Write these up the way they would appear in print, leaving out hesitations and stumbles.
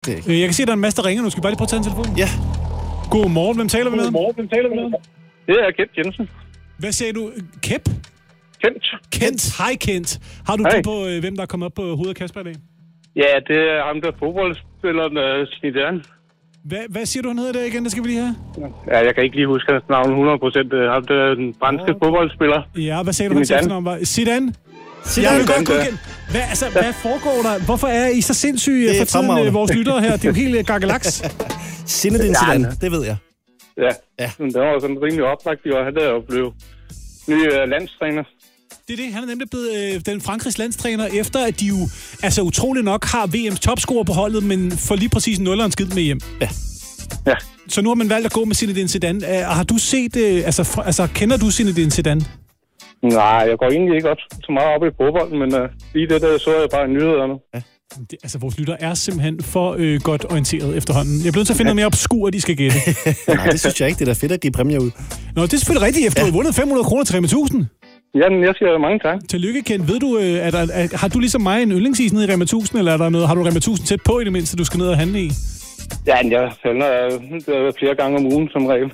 det er ikke. Jeg kan se, at der er en masse, der ringer nu. Skal vi bare lige prøve at tage en telefon? Ja. Godmorgen. Hvem taler vi med? Det er Kent Jensen. Hvad sagde du? Kep? Kent. Hej, Kent. Har du det på, hvem der er kommet op på hovedet af Kasper i dag? Ja, det er ham, der fodboldspilleren Zidane. Hvad siger du, han hedder der igen? Det skal vi lige have. Ja, jeg kan ikke lige huske hans navn 100%. Ham, der er den franske fodboldspiller. Ja, hvad sagde du, hans efternavn var? Zidane? Jeg vil godt godkende. Hvad foregår der? Hvorfor er I så sindssyge for tiden, vores lyttere her? Det er jo helt gakkelaks. Zinedine Zidane, det ved jeg. Ja. Men det var sådan rimelig oplagt, og han er jo blevet ny landstræner. Det er det. Han er nemlig blevet den Frankrigs landstræner, efter at de jo altså utroligt nok har VM's topscorer på holdet, men får lige præcis 0'eren skidt med hjem. Ja. Så nu har man valgt at gå med Zinedine Zidane. Har du set, kender du Zinedine Zidane? Nej, jeg går egentlig ikke også så meget op i fodbold, men lige det der så jeg bare i nyhederne. Ja. Vores lytter er simpelthen for godt orienteret efterhånden. Jeg bliver nødt til at finde noget mere obskur, de skal gætte. Nej, det synes jeg ikke. Det er da fedt at give præmier ud. Nå, det er selvfølgelig rigtigt, efter du har vundet 500 kroner til Rema 1000. Jamen, jeg siger mange tak. Tillykke, Kent. Ved du, har du ligesom mig en yndlingsis nede i Rema 1000, eller er der noget, har du Rema 1000 tæt på i det mindste, du skal ned og handle i? Ja, jeg handler flere gange om ugen som regel.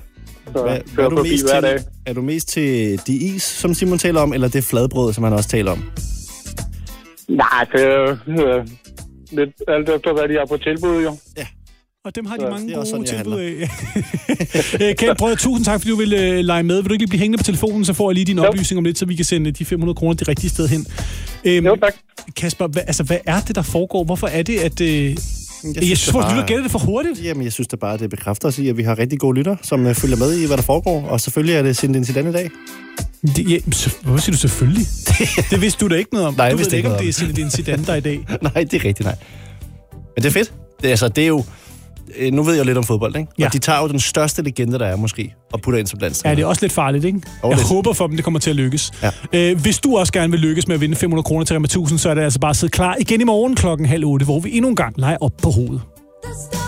Er du mest til de is, som Simon taler om, eller det fladbrød, som han også taler om? Nej, det er lidt alt efter, hvad de har på tilbud, jo. Ja. Og dem har de mange gode tilbud af. Kent, prøv, tusind tak, fordi du ville lege med. Vil du ikke lige blive hængende på telefonen, så får jeg lige din oplysning om lidt, så vi kan sende de 500 kroner det rigtige sted hen. Jo, tak. Kasper, hvad er det, der foregår? Hvorfor er det, at... Jeg synes, vores lytter gætter det for hurtigt. Jamen, jeg synes det bare, det bekræfter os i, at vi har rigtig gode lytter, som følger med i, hvad der foregår. Og selvfølgelig er det Zinedine Zidane i dag. Hvad siger du selvfølgelig? Det vidste du da ikke noget om. Nej, du ved ikke, om det er Zinedine Zidane, der i dag. Nej, det er rigtigt, nej. Men det er fedt. Det er jo... Nu ved jeg jo lidt om fodbold, ikke? Ja. Og de tager jo den største legende, der er måske, og putter ind som landstræner. Ja, det er også lidt farligt, ikke? Jeg håber for dem, det kommer til at lykkes. Ja. Hvis du også gerne vil lykkes med at vinde 500 kroner til Rema 1000, så er det altså bare at sidde klar igen i morgen 7:30, hvor vi endnu en gang leger op på hovedet.